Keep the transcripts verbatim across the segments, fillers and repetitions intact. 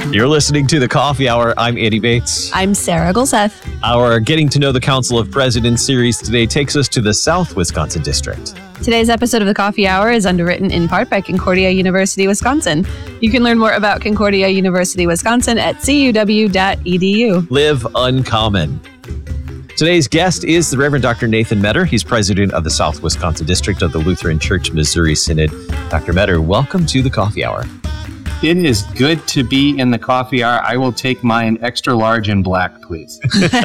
You're listening to The Coffee Hour. I'm Andy Bates. I'm Sarah Gulseth. Our Getting to Know the Council of Presidents series today takes us to the South Wisconsin District. Today's episode of The Coffee Hour is underwritten in part by Concordia University, Wisconsin. You can learn more about Concordia University, Wisconsin at c u w dot e d u. Live uncommon. Today's guest is the Reverend Doctor Nathan Metter. He's president of the South Wisconsin District of the Lutheran Church Missouri Synod. Doctor Metter, welcome to The Coffee Hour. It is good to be in the coffee hour. I will take mine extra large and black, please.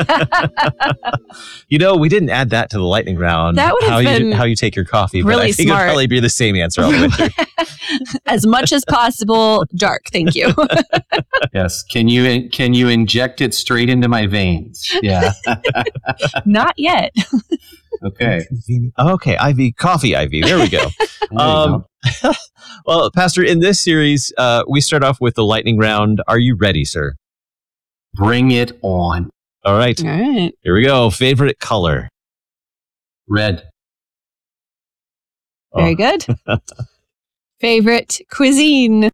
You know, we didn't add that to the lightning round. That would have how been you, how you take your coffee. Really but I think smart. it'll probably be the same answer all the way through. As much as possible, dark. Thank you. Yes. Can you can you inject it straight into my veins? Yeah. Not yet. Okay. Okay, I V, coffee I V. There we go. um, well, Pastor, in this series, uh, we start off with the lightning round. Are you ready, sir? Bring it on. All right. All right. Here we go. Favorite color? Red. Very Oh. good. Favorite cuisine?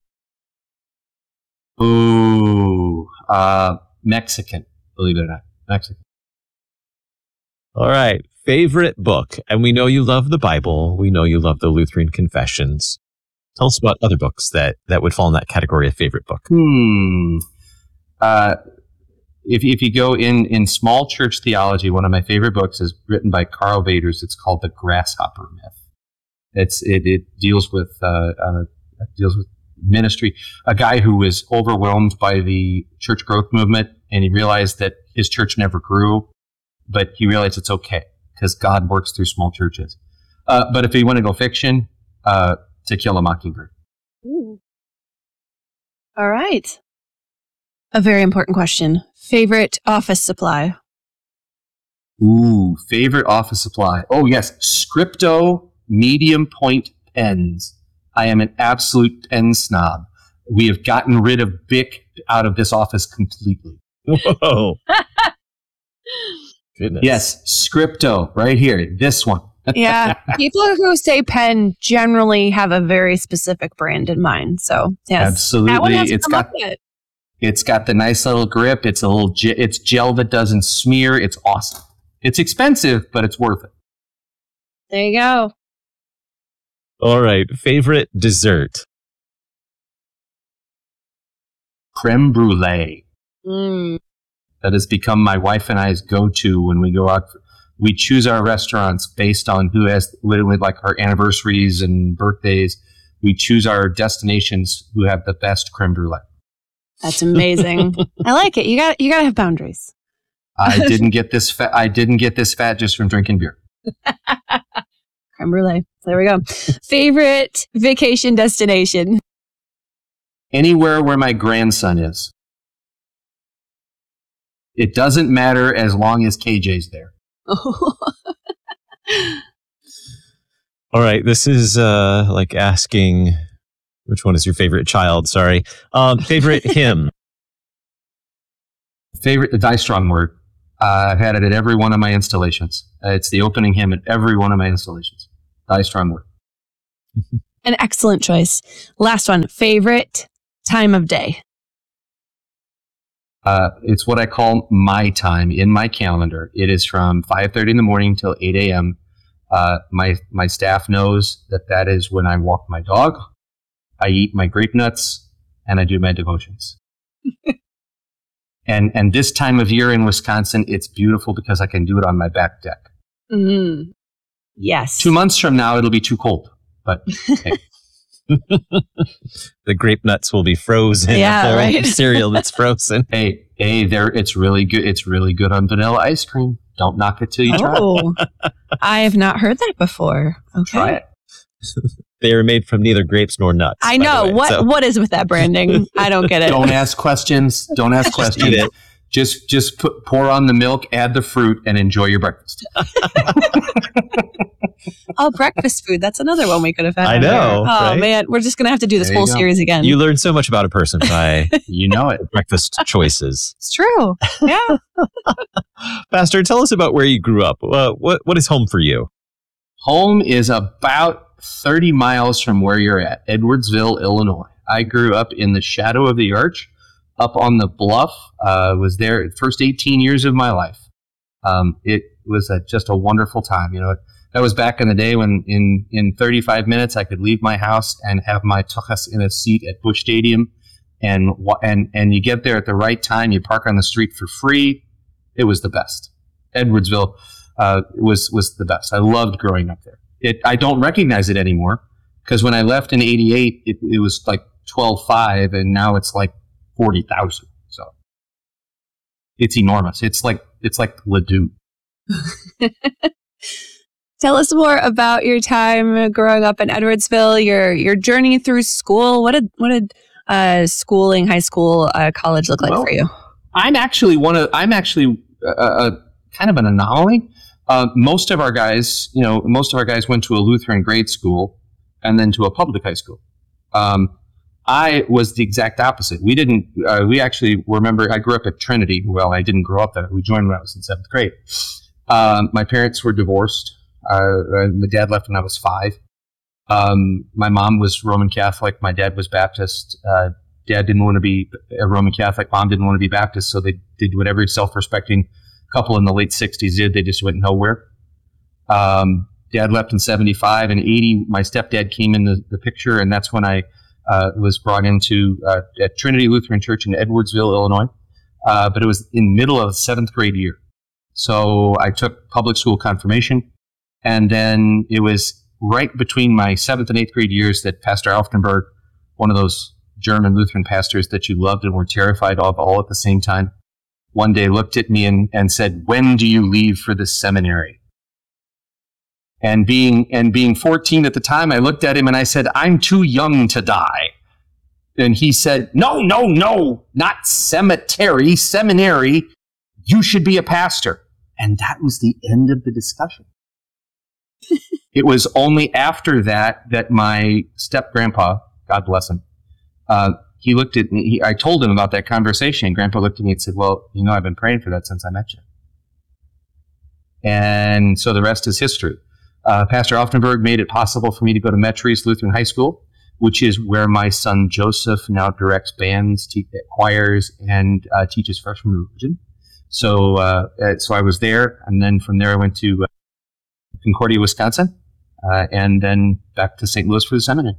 Ooh. Uh, Mexican, believe it or not. Mexican. All right. Favorite book? And we know you love the Bible. We know you love the Lutheran Confessions. Tell us about other books that, that would fall in that category of favorite book. Hmm. Uh, if, if you go in, in small church theology, one of my favorite books is written by Carl Vaders. It's called The Grasshopper Myth. It's it, it deals with uh, uh, deals with ministry. A guy who was overwhelmed by the church growth movement, and he realized that his church never grew, but he realized it's okay because God works through small churches. Uh, but if you want to go fiction, uh, To Kill a Mockingbird. Ooh. All right. A very important question. Favorite office supply? Ooh, favorite office supply. Oh, yes. Scripto medium point pens. I am an absolute pen snob. We have gotten rid of Bic out of this office completely. Whoa. Goodness. Yes, Scripto, right here. This one. Yeah. People who say pen generally have a very specific brand in mind. So, yes. Absolutely. That one hasn't It's come got up yet. it's got the nice little grip. It's a little ge- it's gel that doesn't smear. It's awesome. It's expensive, but it's worth it. There you go. All right. Favorite dessert? Creme brulee. Mm. That has become my wife and I's go-to when we go out. We choose our restaurants based on who has, with like our anniversaries and birthdays. We choose our destinations who have the best creme brulee. That's amazing. I like it. You got you got to have boundaries. I didn't get this fat. I didn't get this fat just from drinking beer. Creme brulee. There we go. Favorite vacation destination? Anywhere where my grandson is. It doesn't matter as long as K J's there. All right. This is uh, like asking, which one is your favorite child? Sorry. Um, favorite hymn? Favorite, Die Strong Word. Uh, I've had it at every one of my installations. Uh, it's the opening hymn at every one of my installations. Die Strong Word. An excellent choice. Last one. Favorite time of day? Uh, it's what I call my time in my calendar. It is from five thirty in the morning till eight a.m. Uh, my my staff knows that that is when I walk my dog, I eat my grape nuts, and I do my devotions. and and this time of year in Wisconsin, it's beautiful because I can do it on my back deck. Mm. Yes. Two months from now, it'll be too cold. But hey. The grape nuts will be frozen. Yeah, The right. cereal that's frozen. hey, hey, there! It's really good. It's really good on vanilla ice cream. Don't knock it till you try it. Oh, I have not heard that before. Okay. Try it. They are made from neither grapes nor nuts. I by the know. way, What so- What is with that branding? I don't get it. Don't ask questions. Don't ask Eat questions. it. Just just put, pour on the milk, add the fruit, and enjoy your breakfast. Oh, breakfast food. That's another one we could have had. I on here. know, Oh, right? man. We're just going to have to do this There you whole go. series again. You learn so much about a person by You know it. breakfast choices. it's true. Yeah. Pastor, tell us about where you grew up. Uh, what What is home for you? Home is about thirty miles from where you're at, Edwardsville, Illinois. I grew up in the shadow of the arch up on the bluff. Uh, was there the first eighteen years of my life. Um, it was a, just a wonderful time. You know, that was back in the day when in, in thirty-five minutes I could leave my house and have my tuchus in a seat at Busch Stadium. And, and, and you get there at the right time. You park on the street for free. It was the best. Edwardsville uh, was, was the best. I loved growing up there. It, I don't recognize it anymore because when I left in eighty-eight, it, it was like twelve five, and now it's like forty thousand. So it's enormous. It's like it's like Ladue. Tell us more about your time growing up in Edwardsville. Your your journey through school. What did what did uh, schooling, high school, uh, college look like well, for you? I'm actually one of. I'm actually a, a kind of an anomaly. Uh, most of our guys, you know, most of our guys went to a Lutheran grade school and then to a public high school. Um, I was the exact opposite. We didn't, uh, we actually, remember, I grew up at Trinity. Well, I didn't grow up there. We joined when I was in seventh grade. Um, my parents were divorced. Uh, my dad left when I was five. Um, my mom was Roman Catholic. My dad was Baptist. Uh, dad didn't want to be a Roman Catholic. Mom didn't want to be Baptist. So they did what every self-respecting couple in the late sixties did. They just went nowhere. Um, dad left in seventy-five, and eighty, my stepdad came in the, the picture, and that's when I uh, was brought into uh, at Trinity Lutheran Church in Edwardsville, Illinois. Uh, but it was in the middle of the seventh grade year. So I took public school confirmation, and then it was right between my seventh and eighth grade years that Pastor Alftenberg, one of those German Lutheran pastors that you loved and were terrified of all at the same time, one day looked at me and, and said, "When do you leave for the seminary?" And being and being fourteen at the time, I looked at him and I said, "I'm too young to die." And he said, "No, no, no, not cemetery, seminary. You should be a pastor." And that was the end of the discussion. It was only after that that my step-grandpa, God bless him, uh, he looked at me. He, I told him about that conversation, and Grandpa looked at me and said, "Well, you know, I've been praying for that since I met you." And so the rest is history. Uh, Pastor Alftenberg made it possible for me to go to Metries Lutheran High School, which is where my son Joseph now directs bands, te- choirs, and uh, teaches freshman religion. So, uh, so I was there, and then from there I went to uh, Concordia, Wisconsin, uh, and then back to Saint Louis for the seminary.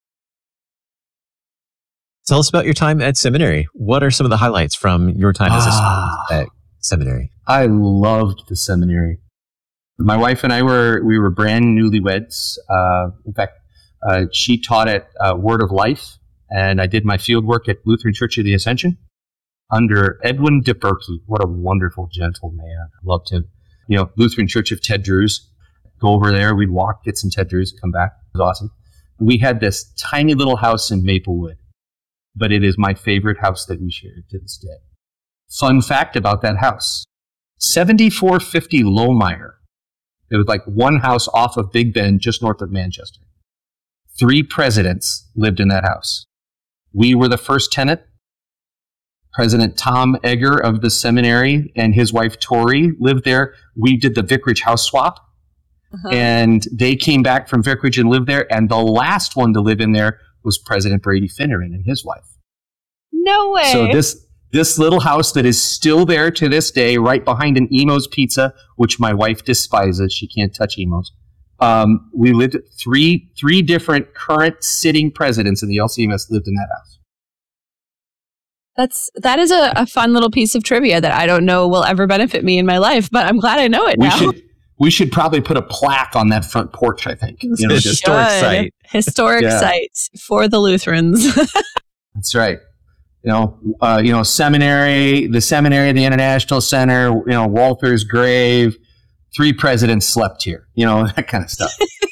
Tell us about your time at seminary. What are some of the highlights from your time as a ah, student at seminary? I loved the seminary. My wife and I were we were brand newlyweds. Uh, in fact, uh, she taught at uh, Word of Life, and I did my field work at Lutheran Church of the Ascension under Edwin DeBerkey. What a wonderful, gentle man. I loved him. You know, Lutheran Church of Ted Drew's. Go over there. We'd walk, get some Ted Drew's, come back. It was awesome. We had this tiny little house in Maplewood, but it is my favorite house that we share to this day. Fun fact about that house, seventy-four fifty Lohmeyer. It was like one house off of Big Ben, just north of Manchester. Three presidents lived in that house. We were the first tenant. President Tom Egger of the seminary and his wife Tori lived there. We did the vicarage house swap. Uh-huh. And they came back from vicarage and lived there. And the last one to live in there was President Brady Finneran and his wife. No way. So this this little house that is still there to this day, right behind an Emo's Pizza, which my wife despises. She can't touch Emo's. Um, we lived three three different current sitting presidents in the L C M S lived in that house. That's that is a, a fun little piece of trivia that I don't know will ever benefit me in my life, but I'm glad I know it we now. Should, we should probably put a plaque on that front porch, I think. You know, historic site. Historic yeah. site for the Lutherans. That's right. You know, uh, you know, seminary, the seminary, the International Center, you know, Walther's grave, three presidents slept here, you know, that kind of stuff.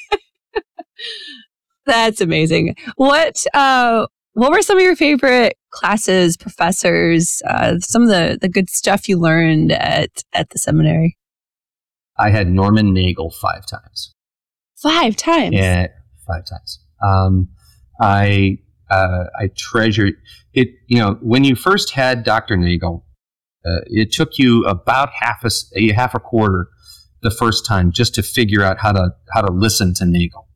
That's amazing. What, uh, what were some of your favorite classes, professors, uh, some of the, the good stuff you learned at, at the seminary? I had Norman Nagel five times. Five times? Yeah, five times. Um, I, uh, I treasure it. You know, when you first had Doctor Nagel, uh, it took you about half a, a half a quarter the first time just to figure out how to how to listen to Nagel.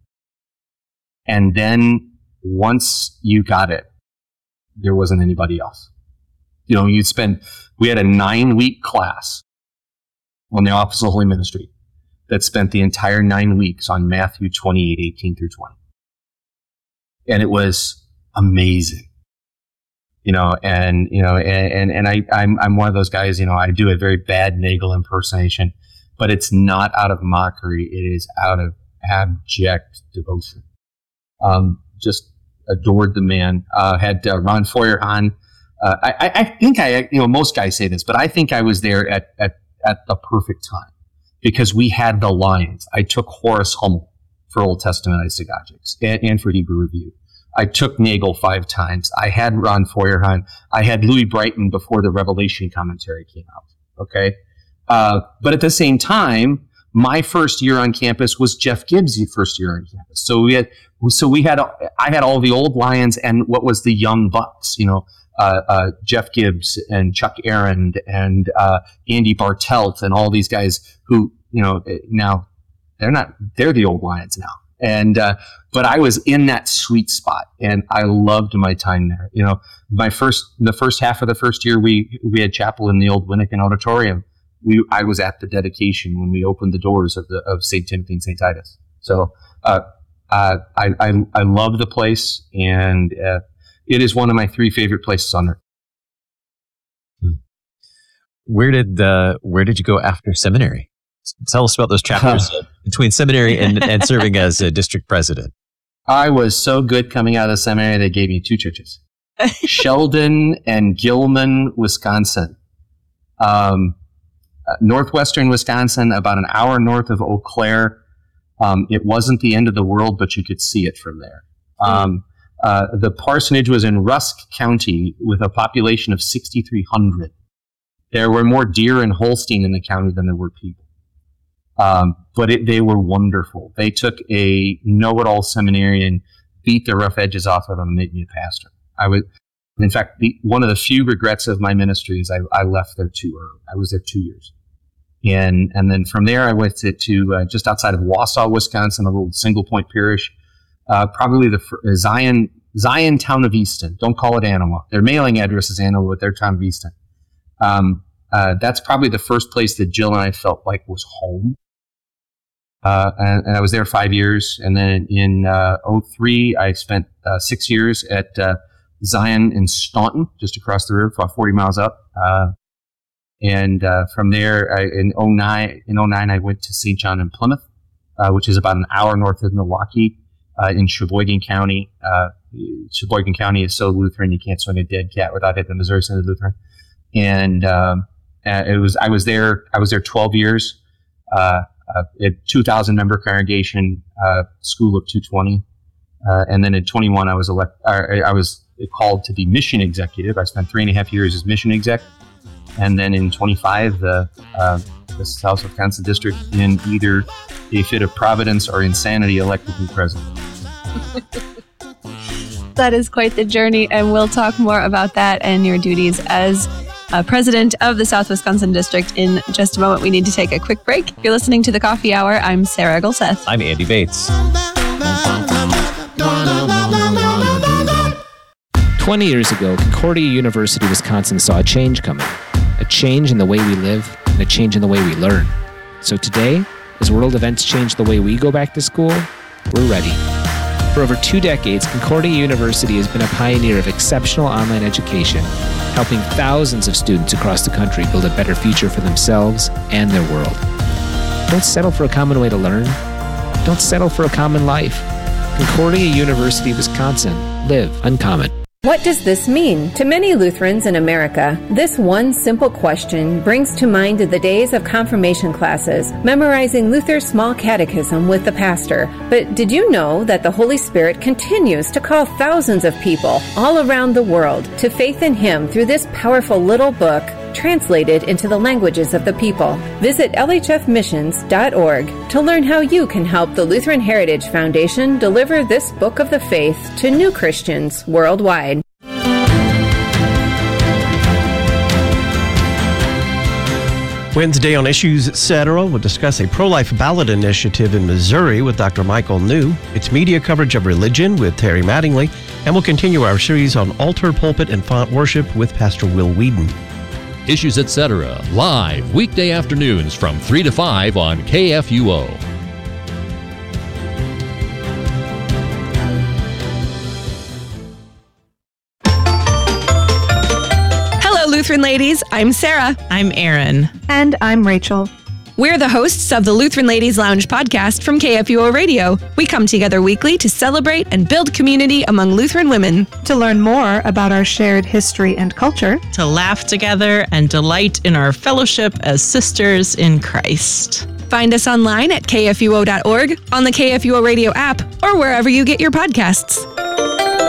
And then once you got it, there wasn't anybody else. You know, you'd spend, we had a nine week class on the Office of Holy Ministry that spent the entire nine weeks on Matthew twenty-eight, eighteen through twenty. And it was amazing. You know, and, you know, and, and, and I, I'm, I'm one of those guys, you know, I do a very bad Nagel impersonation, but it's not out of mockery. It is out of abject devotion. Um, just adored the man. Uh, had uh, Ron Feuerhahn. Uh, I, I think I, you know, most guys say this, but I think I was there at, at, at the perfect time because we had the Lions. I took Horace Hummel for Old Testament eisegesis and, and for Hebrew Review. I took Nagel five times. I had Ron Feuerhahn. I had Louis Brighton before the Revelation commentary came out. Okay. Uh, but at the same time, my first year on campus was Jeff Gibbs' first year on campus. So we had, so we had, I had all the old Lions and what was the young Bucks, you know, uh, uh, Jeff Gibbs and Chuck Aaron and uh, Andy Bartelt and all these guys who, you know, now they're not, they're the old Lions now. And, uh, but I was in that sweet spot and I loved my time there. You know, my first, the first half of the first year, we, we had chapel in the old Winnikin Auditorium. We, I was at the dedication when we opened the doors of the, of Saint Timothy and Saint Titus. So, uh, uh, I, I, I love the place and, uh, it is one of my three favorite places on earth. Where did, uh, where did you go after seminary? Tell us about those chapters uh, between seminary and, and serving as a district president. I was so good coming out of the seminary, they gave me two churches. Sheldon and Gilman, Wisconsin. Um, uh, northwestern Wisconsin, about an hour north of Eau Claire. Um, it wasn't the end of the world, but you could see it from there. Um, uh, the parsonage was in Rusk County with a population of sixty-three hundred. There were more deer in Holstein in the county than there were people. Um, but it, they were wonderful. They took a know-it-all seminarian, beat the rough edges off of them, and made me a pastor. I was, in fact, the, one of the few regrets of my ministry is I, I left there too early. I was there two years, and and then from there I went to, to uh, just outside of Wausau, Wisconsin, a little single-point parish, uh, probably the uh, Zion Zion Town of Easton. Don't call it Anoa. Their mailing address is Anoa, but their Town of Easton. Um, uh, that's probably the first place that Jill and I felt like was home. Uh, and, and I was there five years. And then in uh, oh three, I spent uh, six years at uh, Zion in Staunton, just across the river, about forty miles up. Uh, and uh, from there, I, in oh nine, in oh nine, I went to Saint John in Plymouth, uh, which is about an hour north of Milwaukee, uh, in Sheboygan County. Uh, Sheboygan County is so Lutheran, you can't swing a dead cat without hitting the Missouri Synod Lutheran. And um, uh, it was I was there. I was there twelve years. Uh, Uh, a two thousand member congregation, uh, school of two twenty, uh, and then in twenty-one I was elect. Uh, I was called to be mission executive. I spent three and a half years as mission exec, and then in twenty-five the uh, the South Wisconsin district, in either a fit of providence or insanity, elected me president. That is quite the journey, and we'll talk more about that and your duties as Uh, president of the South Wisconsin District in just a moment. We need to take a quick break. If you're listening to the Coffee Hour, I'm Sarah Gulseth. I'm Andy Bates. twenty years ago, Concordia University, Wisconsin saw a change coming. A change in the way we live and a change in the way we learn. So today, as world events change the way we go back to school, we're ready. For over two decades, Concordia University has been a pioneer of exceptional online education, helping thousands of students across the country build a better future for themselves and their world. Don't settle for a common way to learn. Don't settle for a common life. Concordia University, Wisconsin. Live uncommon. What does this mean? To many Lutherans in America, this one simple question brings to mind the days of confirmation classes, memorizing Luther's small catechism with the pastor. But did you know that the Holy Spirit continues to call thousands of people all around the world to faith in Him through this powerful little book, translated into the languages of the people? Visit L H F missions dot org to learn how you can help the Lutheran Heritage Foundation deliver this book of the faith to new Christians worldwide. Wednesday on Issues, et cetera, we'll discuss a pro-life ballot initiative in Missouri with Doctor Michael New. It's media coverage of religion with Terry Mattingly. And we'll continue our series on altar, pulpit, and font worship with Pastor Will Whedon. Issues, et cetera, live weekday afternoons from three to five on K F U O. Lutheran ladies, I'm Sarah. I'm Erin. And I'm Rachel. We're the hosts of the Lutheran Ladies Lounge podcast from K F U O Radio. We come together weekly to celebrate and build community among Lutheran women. To learn more about our shared history and culture. To laugh together and delight in our fellowship as sisters in Christ. Find us online at K F U O dot org, on the K F U O Radio app, or wherever you get your podcasts.